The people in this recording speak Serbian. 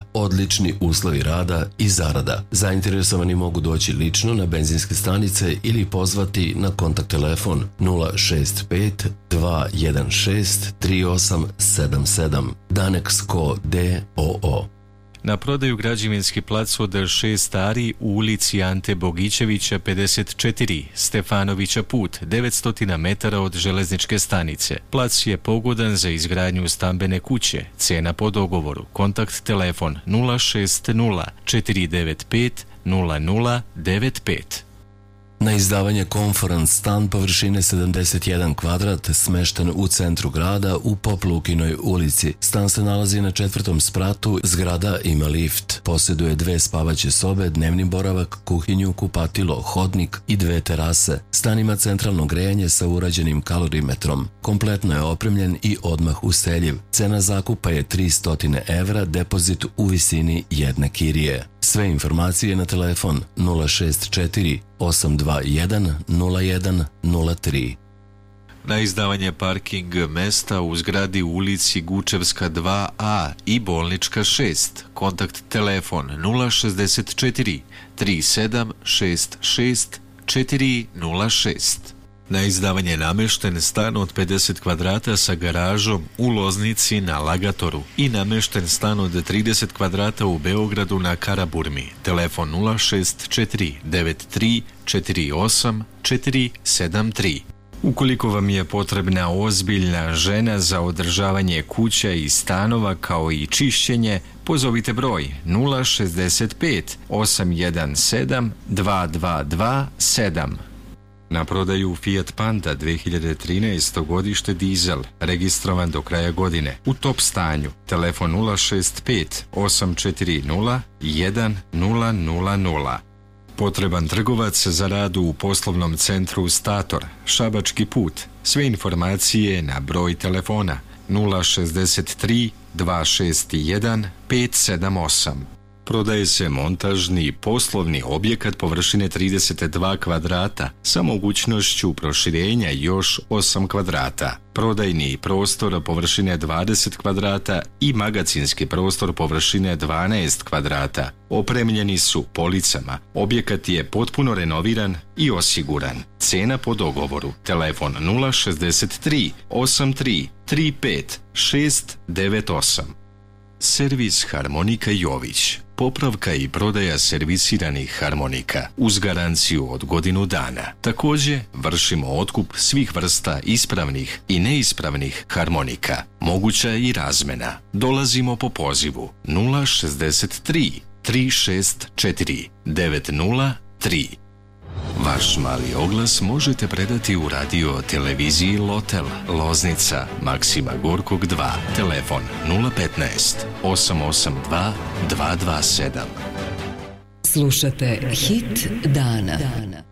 odlični uslovi rada i zarada. Zainteresovani mogu doći lično na benzinske stanice ili pozvati na kontakt telefon 065 216 3877. Danex Co. d.o.o. Na prodaju građevinski plac od 6 ari u ulici Ante Bogićevića 54, Stefanovića put, 900 metara od železničke stanice. Plac je pogodan za izgradnju stambene kuće. Cena po dogovoru. Kontakt telefon 060 495 0095. Na izdavanje Conference stan površine 71 kvadrat smešten u centru grada u Poplukinoj ulici. Stan se nalazi na 4. spratu, zgrada ima lift. Posjeduje 2 spavaće sobe, dnevni boravak, kuhinju, kupatilo, hodnik i 2 terase. Stan ima centralno grejanje sa urađenim kalorimetrom. Kompletno je opremljen i odmah useljiv. Cena zakupa je 300 evra, depozit u visini jedne kirije. Sve informacije na telefon 064 821 0103. Na izdavanje parking mesta u zgradi u ulici Gučevska 2A i Bolnička 6. Kontakt telefon 064 3766 406. Na izdavanje namešten stan od 50 kvadrata sa garažom u Loznici na Lagatoru i namešten stan od 30 kvadrata u Beogradu na Karaburmi. Telefon 064 93 48 473. Ukoliko vam je potrebna ozbiljna žena za održavanje kuća i stanova kao i čišćenje, pozovite broj 065 817 2227. Na prodaju Fiat Panda 2013. godište dizel, registrovan do kraja godine, u top stanju. Telefon 065 840 1000. Potreban trgovac za rad u poslovnom centru Stator, Šabački put. Sve informacije na broj telefona 063 261 578. Prodaje se montažni poslovni objekat površine 32 kvadrata sa mogućnošću proširenja još 8 kvadrata. Prodajni prostor površine 20 kvadrata i magacinski prostor površine 12 kvadrata. Opremljeni su policama. Objekat je potpuno renoviran i osiguran. Cena po dogovoru. Telefon 063 83 35 698. Servis Harmonika Jović. Popravka i prodaja servisiranih harmonika uz garanciju od godinu dana. Također vršimo otkup svih vrsta ispravnih i neispravnih harmonika. Moguća je i razmena. Dolazimo po pozivu 063 364 903. Vaš mali oglas možete predati u radio televiziji Lotel, Loznica, Maksima Gorkog 2, telefon 015 882 227. Slušate Hit dana.